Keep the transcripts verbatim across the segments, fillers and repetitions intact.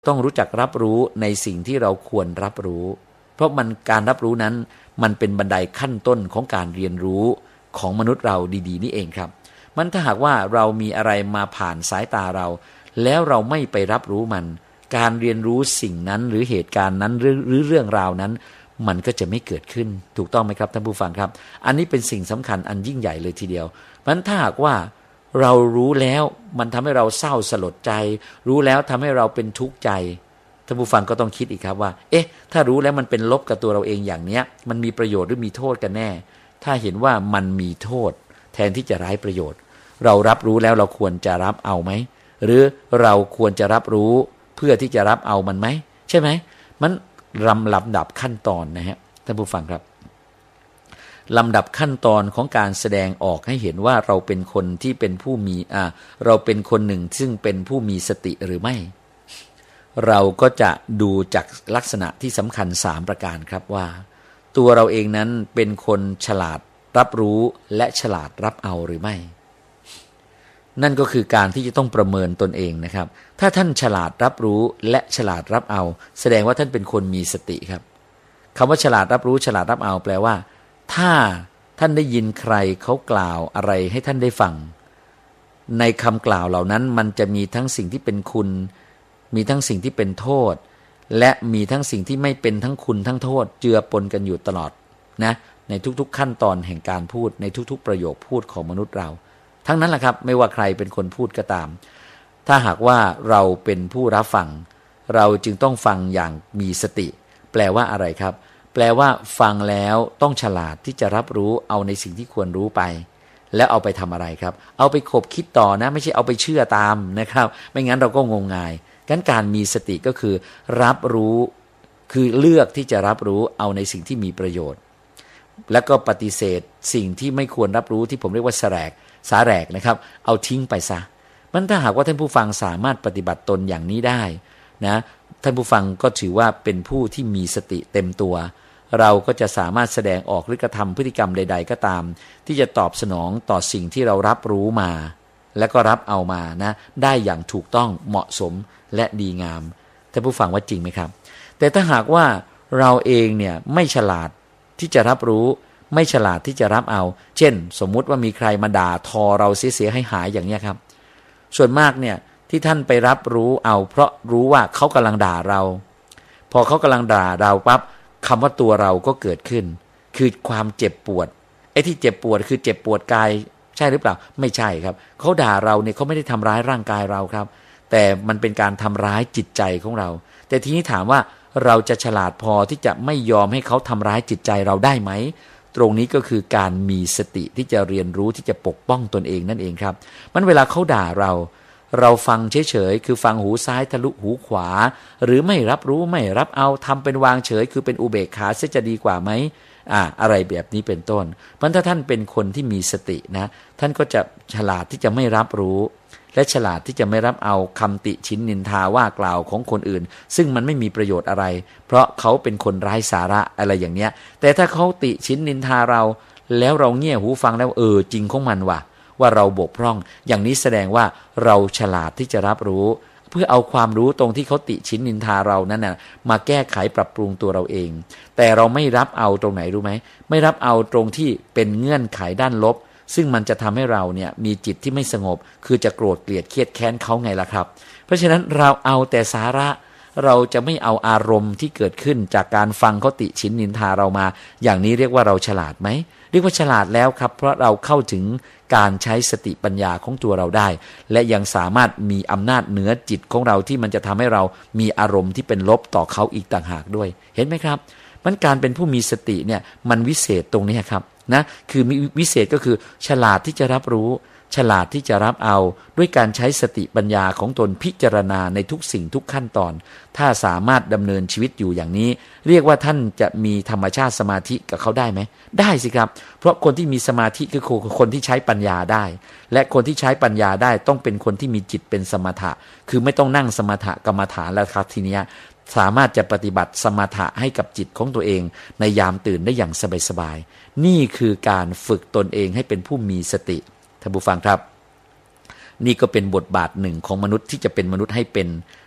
ต้องรู้จักรับรู้ในสิ่งที่เราควรรับรู้เพราะมันการรับรู้นั้นมันเป็นบันไดขั้นต้นของการเรียนรู้ของมนุษย์เราดีๆนี่เองครับมันถ้าหากว่าเรามีอะไรมาผ่านสายตาเราแล้วเราไม่ไปรับรู้มันการเรียนรู้สิ่งนั้นหรือเหตุการณ์นั้นหรือหรือเรื่องราวนั้นมันก็จะไม่เกิดขึ้นถูกต้องไหมครับท่านผู้ฟังครับอันนี้เป็นสิ่งสำคัญอันยิ่งใหญ่เลยทีเดียวเพราะฉะนั้นถ้าหากว่าเรารู้แล้วมันทำให้เราเศร้าสลดใจรู้แล้วทำให้เราเป็นทุกข์ใจท่านผู้ฟังก็ต้องคิดอีกครับว่าเอ๊ะถ้ารู้แล้วมันเป็นลบกับตัวเราเองอย่างเนี้ยมันมีประโยชน์หรือมีโทษกันแน่ถ้าเห็นว่ามันมีโทษแทนที่จะไร้ประโยชน์เรารับรู้แล้วเราควรจะรับเอาไหมหรือเราควรจะรับรู้เพื่อที่จะรับเอามันไหมใช่ไหมมันลำลำดับขั้นตอนนะฮะท่านผู้ฟังครับลำดับขั้นตอนของการแสดงออกให้เห็นว่าเราเป็นคนที่เป็นผู้มีอ่าเราเป็นคนหนึ่งซึ่งเป็นผู้มีสติหรือไม่เราก็จะดูจากลักษณะที่สำคัญสามประการครับว่าตัวเราเองนั้นเป็นคนฉลาดรับรู้และฉลาดรับเอาหรือไม่นั่นก็คือการที่จะต้องประเมินตนเองนะครับถ้าท่านฉลาดรับรู้และฉลาดรับเอาแสดงว่าท่านเป็นคนมีสติครับคำว่าฉลาดรับรู้ฉลาดรับเอาแปลว่าถ้าท่านได้ยินใครเขากล่าวอะไรให้ท่านได้ฟังในคำกล่าวเหล่านั้นมันจะมีทั้งสิ่งที่เป็นคุณมีทั้งสิ่งที่เป็นโทษและมีทั้งสิ่งที่ไม่เป็นทั้งคุณทั้งโทษเจือปนกันอยู่ตลอดนะในทุกๆขั้นตอนแห่งการพูดในทุกๆประโยคพูดของมนุษย์เราทั้งนั้นแหละครับไม่ว่าใครเป็นคนพูดก็ตามถ้าหากว่าเราเป็นผู้รับฟังเราจึงต้องฟังอย่างมีสติแปลว่าอะไรครับแปลว่าฟังแล้วต้องฉลาดที่จะรับรู้เอาในสิ่งที่ควรรู้ไปแล้วเอาไปทำอะไรครับเอาไปขบคิดต่อนะไม่ใช่เอาไปเชื่อตามนะครับไม่งั้นเราก็งมงายงั้นการมีสติก็คือรับรู้คือเลือกที่จะรับรู้เอาในสิ่งที่มีประโยชน์แล้วก็ปฏิเสธสิ่งที่ไม่ควรรับรู้ที่ผมเรียกว่าแสรกสาแหรกนะครับเอาทิ้งไปซะมันถ้าหากว่าท่านผู้ฟังสามารถปฏิบัติตนอย่างนี้ได้นะท่านผู้ฟังก็ถือว่าเป็นผู้ที่มีสติเต็มตัวเราก็จะสามารถแสดงออกหรือกระทำพฤติกรรมใดๆก็ตามที่จะตอบสนองต่อสิ่งที่เรารับรู้มาและก็รับเอามานะได้อย่างถูกต้องเหมาะสมและดีงามท่านผู้ฟังว่าจริงไหมครับแต่ถ้าหากว่าเราเองเนี่ยไม่ฉลาดที่จะรับรู้ไม่ฉลาดที่จะรับเอาเช่นสมมุติว่ามีใครมาด่าทอเราเสียๆให้หายอย่างนี้ครับส่วนมากเนี่ยที่ท่านไปรับรู้เอาเพราะรู้ว่าเขากำลังด่าเราพอเขากำลังด่าเราปั๊บคำว่าตัวเราก็เกิดขึ้นคือความเจ็บปวดไอ้ที่เจ็บปวดคือเจ็บปวดกายใช่หรือเปล่าไม่ใช่ครับเขาด่าเราเนี่ยเขาไม่ได้ทำร้ายร่างกายเราครับแต่มันเป็นการทำร้ายจิตใจของเราแต่ทีนี้ถามว่าเราจะฉลาดพอที่จะไม่ยอมให้เขาทำร้ายจิตใจเราได้ไหมตรงนี้ก็คือการมีสติที่จะเรียนรู้ที่จะปกป้องตนเองนั่นเองครับมันเวลาเขาด่าเราเราฟังเฉยๆคือฟังหูซ้ายทะลุหูขวาหรือไม่รับรู้ไม่รับเอาทำเป็นวางเฉยคือเป็นอุเบกขาเสียจะดีกว่าไหมอ่าอะไรแบบนี้เป็นต้นเพราะถ้าท่านเป็นคนที่มีสตินะท่านก็จะฉลาดที่จะไม่รับรู้และฉลาดที่จะไม่รับเอาคำติฉินนินทาว่ากล่าวของคนอื่นซึ่งมันไม่มีประโยชน์อะไรเพราะเขาเป็นคนไร้สาระอะไรอย่างเนี้ยแต่ถ้าเขาติฉินนินทาเราแล้วเราเงี่ยหูฟังแล้วเออจริงของมันว่ะว่าเราบกพร่องอย่างนี้แสดงว่าเราฉลาดที่จะรับรู้เพื่อเอาความรู้ตรงที่เขาติฉินนินทาเรานั้นน่ะมาแก้ไขปรับปรุงตัวเราเองแต่เราไม่รับเอาตรงไหนรู้ไหมไม่รับเอาตรงที่เป็นเงื่อนไขด้านลบซึ่งมันจะทำให้เราเนี่ยมีจิตที่ไม่สงบคือจะโกรธเกลียดเครียดแค้นเขาไงล่ะครับเพราะฉะนั้นเราเอาแต่สาระเราจะไม่เอาอารมณ์ที่เกิดขึ้นจากการฟังเขาติฉินนินทาเรามาอย่างนี้เรียกว่าเราฉลาดไหมเรียกว่าฉลาดแล้วครับเพราะเราเข้าถึงการใช้สติปัญญาของตัวเราได้และยังสามารถมีอำนาจเหนือจิตของเราที่มันจะทำให้เรามีอารมณ์ที่เป็นลบต่อเขาอีกต่างหากด้วยเห็นไหมครับมันการเป็นผู้มีสติเนี่ยมันวิเศษตรงนี้ครับนะคือวิเศษก็คือฉลาดที่จะรับรู้ฉลาดที่จะรับเอาด้วยการใช้สติปัญญาของตนพิจารณาในทุกสิ่งทุกขั้นตอนถ้าสามารถดำเนินชีวิตอยู่อย่างนี้เรียกว่าท่านจะมีธรรมชาติสมาธิกับเขาได้ไหมได้สิครับเพราะคนที่มีสมาธิคือคนที่ใช้ปัญญาได้และคนที่ใช้ปัญญาได้ต้องเป็นคนที่มีจิตเป็นสมถะคือไม่ต้องนั่งสมถะกรรมฐานแล้วครับทีนี้สามารถจะปฏิบัติสมถะให้กับจิตของตัวเองในยามตื่นได้อย่างสบายๆนี่คือการฝึกตนเองให้เป็นผู้มีสติท่านผู้ฟังครับนี่ก็เป็นบทบาทหนึ่งของมนุษย์ที่จะเป็นมนุษย์ให้เป็น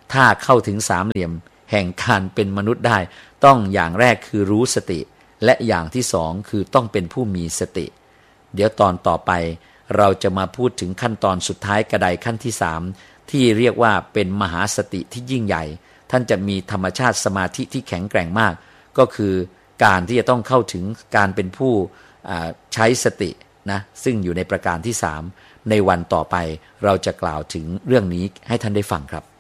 ถ้าเข้าถึงสามเหลี่ยมแห่งการเป็นมนุษย์ได้ต้องอย่างแรกคือรู้สติและอย่างที่สองคือต้องเป็นผู้มีสติเดี๋ยวตอนต่อไปเราจะมาพูดถึงขั้นตอนสุดท้ายกระไดขั้นที่สามที่เรียกว่าเป็นมหาสติที่ยิ่งใหญ่ท่านจะมีธรรมชาติสมาธิที่แข็งแกร่งมากก็คือการที่จะต้องเข้าถึงการเป็นผู้ใช้สตินะซึ่งอยู่ในประการที่สามในวันต่อไปเราจะกล่าวถึงเรื่องนี้ให้ท่านได้ฟังครับ